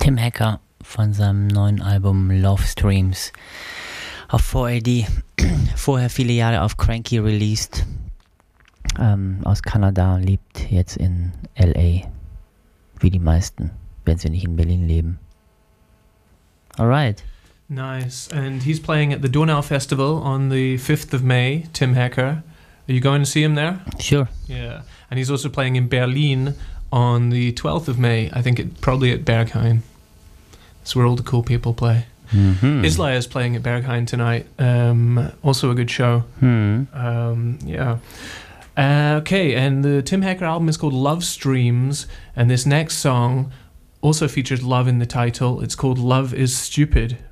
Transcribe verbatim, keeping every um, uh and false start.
Tim Hacker von seinem neuen Album Love Streams auf four A D. Vorher viele Jahre auf Cranky released. Ähm, aus Kanada, lebt jetzt in L A. Wie die meisten, wenn sie nicht in Berlin leben. Alright. Nice. And he's playing at the Donau Festival on the fifth of May, Tim Hacker. Are you going to see him there? Sure. Yeah. And he's also playing in Berlin on the twelfth of May, I think it, probably at Berghain. That's where all the cool people play. Mm-hmm. Isla is playing at Berghain tonight. Um, also a good show. Hmm. Um, yeah. Uh, okay, and the Tim Hacker album is called Love Streams, and this next song also features love in the title. It's called Love is Stupid.